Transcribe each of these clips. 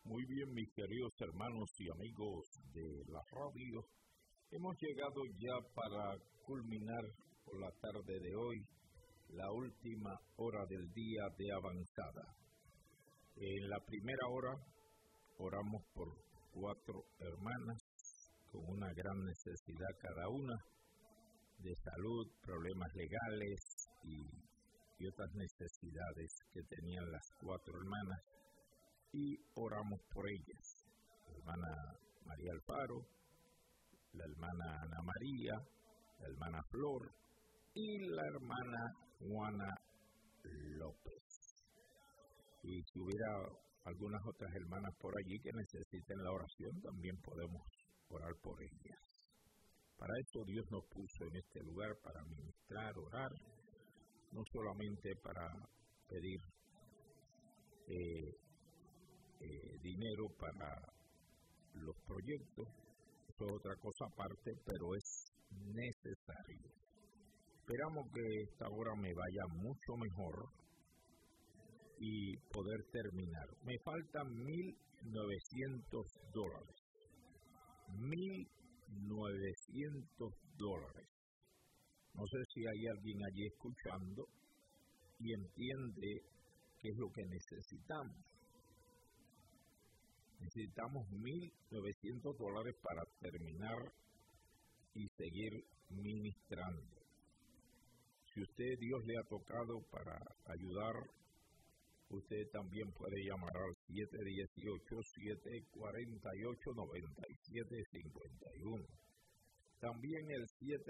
Muy bien, mis queridos hermanos y amigos de la radio. Hemos llegado ya para culminar por la tarde de hoy la última hora del día de avanzada. En la primera hora oramos por 4 hermanas con una gran necesidad cada una de salud, problemas legales y otras necesidades que tenían las 4 hermanas. Y oramos por ellas, la hermana María Alfaro, la hermana Ana María, la hermana Flor y la hermana Juana López. Y si hubiera algunas otras hermanas por allí que necesiten la oración, también podemos orar por ellas. Para eso Dios nos puso en este lugar, para ministrar, orar, no solamente para pedir dinero para los proyectos, eso es otra cosa aparte, pero es necesario. Esperamos que esta hora me vaya mucho mejor y poder terminar. Me faltan $1,900. $1,900. No sé si hay alguien allí escuchando y entiende qué es lo que necesitamos. Necesitamos $1,900 para terminar y seguir ministrando. Si Dios le ha tocado para ayudar, usted también puede llamar al 718-748-9751. También el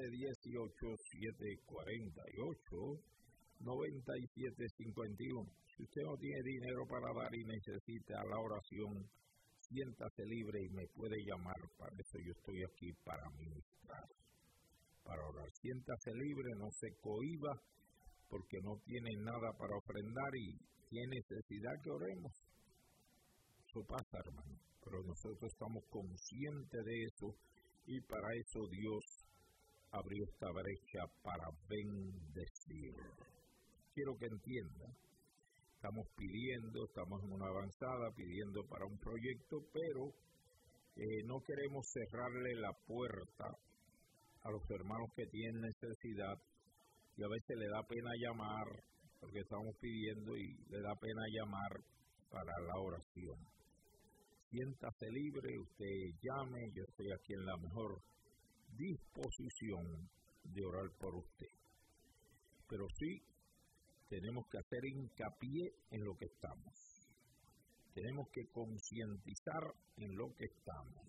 718-748-9751. Si usted no tiene dinero para dar y necesita la oración, siéntase libre y me puede llamar. Para eso yo estoy aquí, para ministrar, para orar. Siéntase libre, no se cohíba, porque no tiene nada para ofrendar y tiene necesidad que oremos. Eso pasa, hermano, pero nosotros estamos conscientes de eso y para eso Dios abrió esta brecha para bendecir. Quiero que entiendan. Estamos pidiendo, estamos en una avanzada, pidiendo para un proyecto, pero no queremos cerrarle la puerta a los hermanos que tienen necesidad y a veces le da pena llamar, porque estamos pidiendo y le da pena llamar para la oración. Siéntase libre, usted llame, yo estoy aquí en la mejor disposición de orar por usted. Pero sí, tenemos que hacer hincapié en lo que estamos. Tenemos que concientizar en lo que estamos.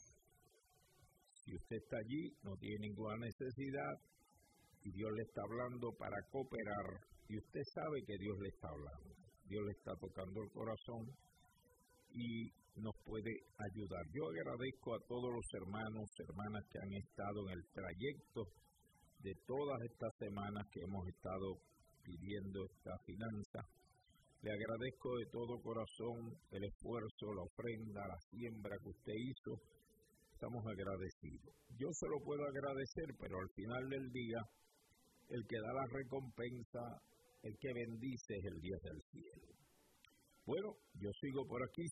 Si usted está allí, no tiene ninguna necesidad y Dios le está hablando para cooperar y usted sabe que Dios le está hablando. Dios le está tocando el corazón y nos puede ayudar. Yo agradezco a todos los hermanos, hermanas que han estado en el trayecto de todas estas semanas que hemos estado pidiendo esta finanza. Le agradezco de todo corazón el esfuerzo, la ofrenda, la siembra que usted hizo. Estamos agradecidos. Yo se lo puedo agradecer, pero al final del día, el que da la recompensa, el que bendice es el Dios del cielo. Bueno, yo sigo por aquí,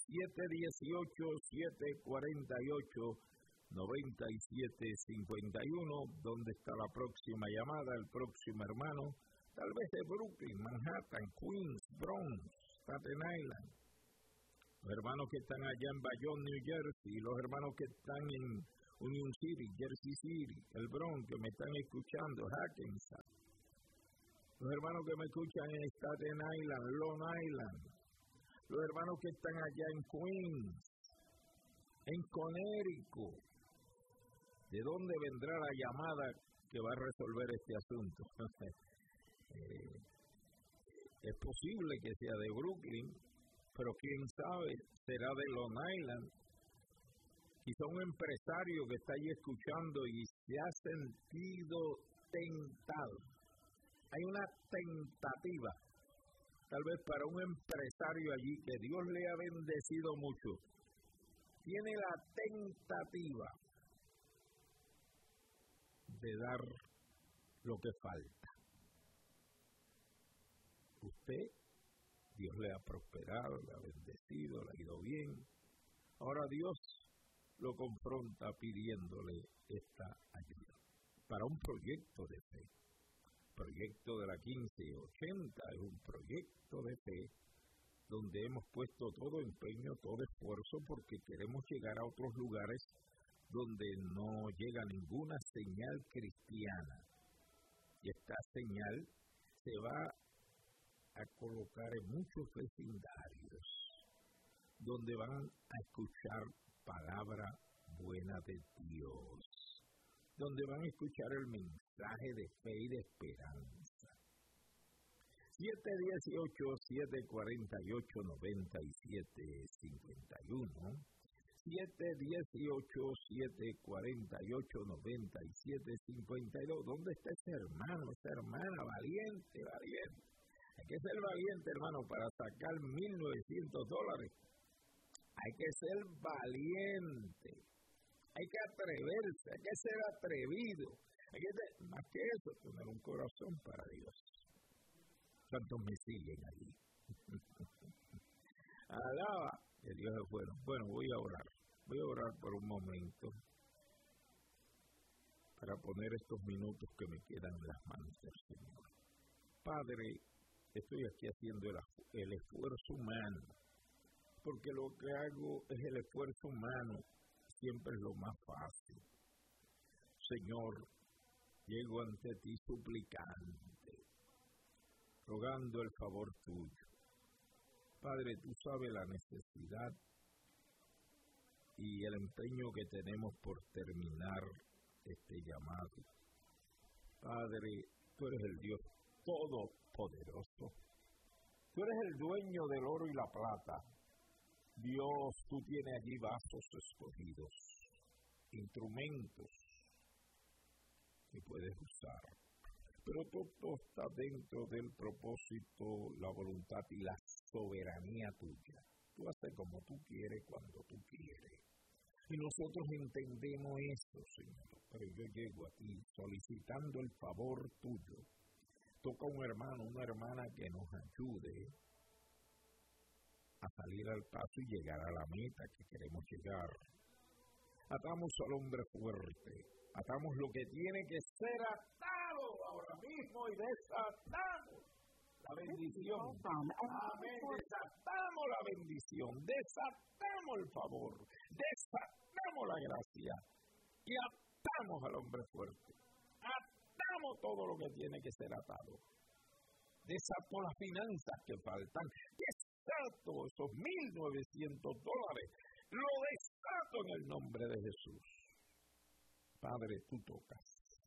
718-748-9751. ¿Dónde está la próxima llamada, el próximo hermano? Tal vez de Brooklyn, Manhattan, Queens, Bronx, Staten Island. Los hermanos que están allá en Bayonne, New Jersey, los hermanos que están en Union City, Jersey City, el Bronx, que me están escuchando, Hackensack. Los hermanos que me escuchan en Staten Island, Long Island. Los hermanos que están allá en Queens, en Connecticut. ¿De dónde vendrá la llamada que va a resolver este asunto? Es posible que sea de Brooklyn, pero quién sabe, será de Long Island. Quizá un empresario que está ahí escuchando y se ha sentido tentado. Hay una tentativa, tal vez para un empresario allí que Dios le ha bendecido mucho. Tiene la tentativa de dar lo que falta. Usted, Dios le ha prosperado, le ha bendecido, le ha ido bien, Ahora Dios lo confronta pidiéndole esta ayuda para un proyecto de fe. El proyecto de la 1580 es un proyecto de fe donde hemos puesto todo empeño, todo esfuerzo, porque queremos llegar a otros lugares donde no llega ninguna señal cristiana. Y esta señal se va a colocar en muchos vecindarios, donde van a escuchar palabra buena de Dios, donde van a escuchar el mensaje de fe y de esperanza. 718-748-9751, 718-748-9752. ¿Dónde está ese hermano, esa hermana? Valiente. Hay que ser valiente, hermano, para sacar $1,900. Hay que ser valiente. Hay que atreverse, hay que ser atrevido. Hay que ser, más que eso, tener un corazón para Dios. ¿Cuántos me siguen allí? Alaba que Dios es bueno. Bueno, voy a orar por un momento para poner estos minutos que me quedan en las manos del Señor. Padre, estoy aquí haciendo el esfuerzo humano, porque lo que hago es el esfuerzo humano, siempre es lo más fácil. Señor, llego ante ti suplicante, rogando el favor tuyo. Padre, tú sabes la necesidad y el empeño que tenemos por terminar este llamado. Padre, tú eres el Dios todopoderoso. Tú eres el dueño del oro y la plata. Dios, tú tienes allí vasos escogidos, instrumentos que puedes usar. Pero todo está dentro del propósito, la voluntad y la soberanía tuya. Tú haces como tú quieres, cuando tú quieres. Y nosotros entendemos eso, Señor. Pero yo llego a ti solicitando el favor tuyo. Toca un hermano, una hermana que nos ayude a salir al paso y llegar a la meta que queremos llegar. Atamos al hombre fuerte. Atamos lo que tiene que ser atado ahora mismo y desatamos la bendición. Amén. Desatamos la bendición. Desatamos el favor. Desatamos la gracia. Y atamos al hombre fuerte. Atamos todo lo que tiene que ser atado. Desato las finanzas que faltan. Desato esos $1,900. Lo desato en el nombre de Jesús. Padre, tú tocas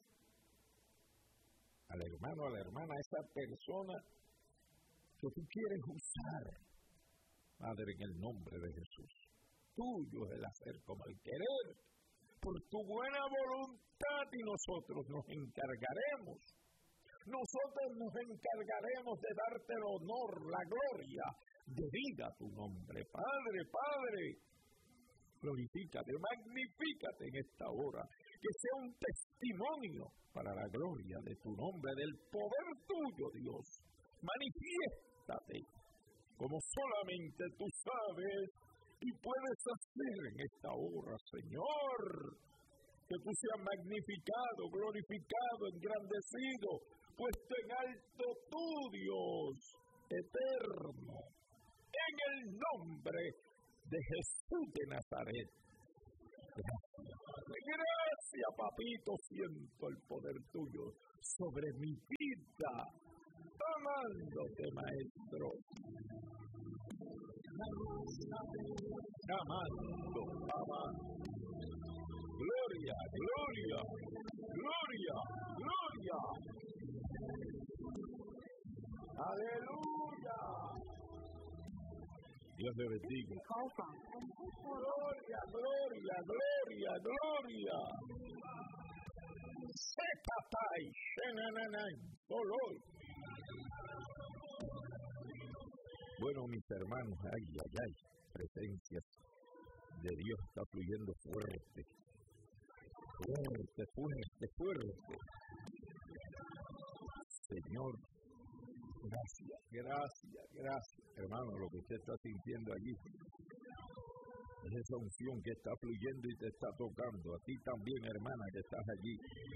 al hermano, a la hermana, a esa persona que tú quieres usar. Padre, en el nombre de Jesús. Tuyo es el hacer como el querer, por tu buena voluntad, y nosotros nos encargaremos. Nosotros nos encargaremos de darte el honor, la gloria, de vida a tu nombre. Padre, glorifícate, magnifícate en esta hora, que sea un testimonio para la gloria de tu nombre, del poder tuyo, Dios. Manifiéstate como solamente tú sabes y puedes hacer en esta hora, Señor. Que tú seas magnificado, glorificado, engrandecido, puesto en alto tú, Dios eterno, en el nombre de Jesús de Nazaret. Gracias, papito, siento el poder tuyo sobre mi vida, amándote, maestro, amando. Gloria. Aleluya. Dios te bendiga. Gloria. Sepapai, shenananay, soloi. Bueno, mis hermanos, ay, presencias de Dios está fluyendo fuerte. Señor, gracias. Hermano, lo que usted está sintiendo allí Es esa unción que está fluyendo y te está tocando. A ti también, hermana, que estás allí.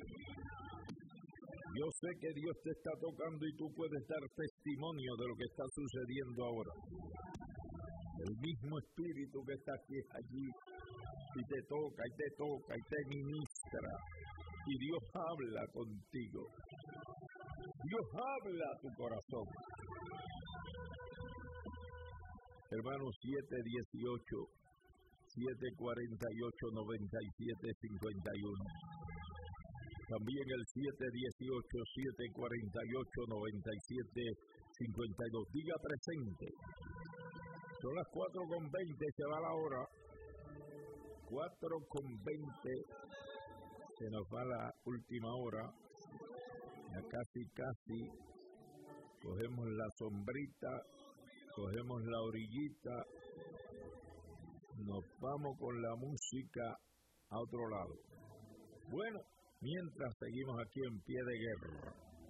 Yo sé que Dios te está tocando y tú puedes dar testimonio de lo que está sucediendo ahora. El mismo Espíritu que está aquí es allí y te toca, y te toca, y te ministra. Y Dios habla contigo. Dios habla a tu corazón. Hermanos, 718-748-9751. También el 718-748-9752. Diga presente. Son las 4:20, se va la hora. 4:20. Se nos va la última hora. Ya casi. Cogemos la sombrita, cogemos la orillita. Nos vamos con la música a otro lado. Bueno, mientras seguimos aquí en pie de guerra.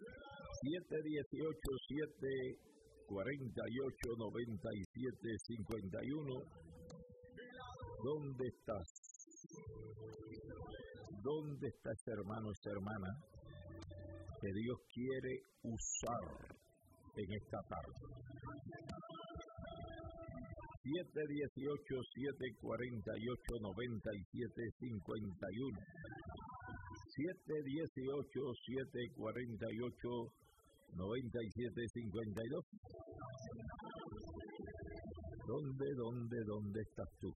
718-748-9751. ¿Dónde estás? ¿Dónde está ese hermano, esa hermana que Dios quiere usar en esta tarde? 718-748-9751. 718-748-9752. ¿Dónde estás tú?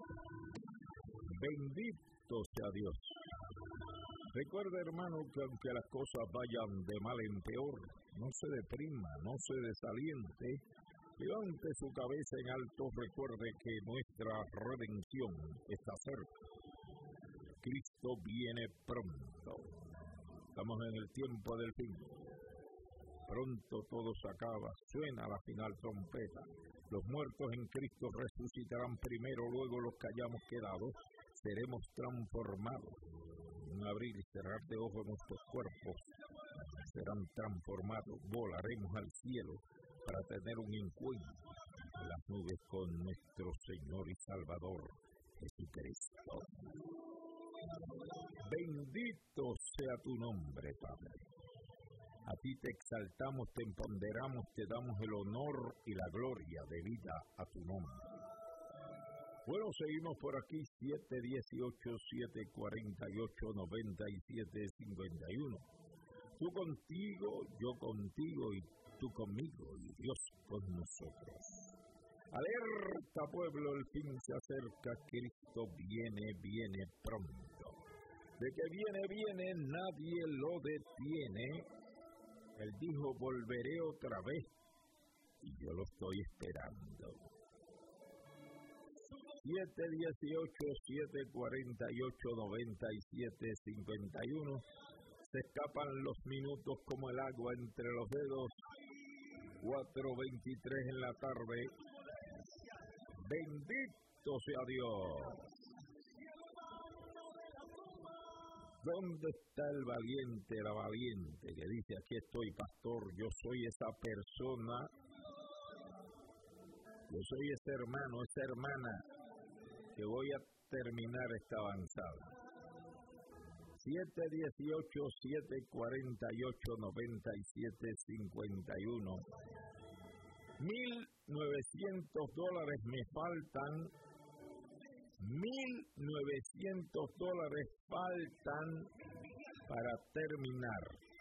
Bendito sea Dios. Recuerda, hermano, que aunque las cosas vayan de mal en peor, no se deprima, no se desaliente. Levante su cabeza en alto, recuerde que nuestra redención está cerca. Cristo viene pronto. Estamos en el tiempo del fin. Pronto todo se acaba, suena la final trompeta. Los muertos en Cristo resucitarán primero, luego los que hayamos quedado seremos transformados. En un abrir y cerrar de ojos nuestros cuerpos serán transformados. Volaremos al cielo para tener un encuentro en las nubes con nuestro Señor y Salvador Jesucristo. Bendito sea tu nombre, Padre. A ti te exaltamos, te empoderamos, te damos el honor y la gloria debida a tu nombre. Bueno, seguimos por aquí, 718-748-9751. Tú contigo, yo contigo y tú conmigo, y Dios con nosotros. Alerta, pueblo, el fin se acerca, Cristo viene pronto. De que viene, nadie lo detiene. Él dijo, volveré otra vez, y yo lo estoy esperando. 718-748-9751. Se escapan los minutos como el agua entre los dedos. 4:23 en la tarde. Bendito sea Dios. ¿Dónde está el valiente, la valiente que dice, aquí estoy, pastor, yo soy esa persona, yo soy ese hermano, esa hermana, que voy a terminar esta avanzada? 718-748-9751. $1,900 me faltan. $1,900 faltan para terminar.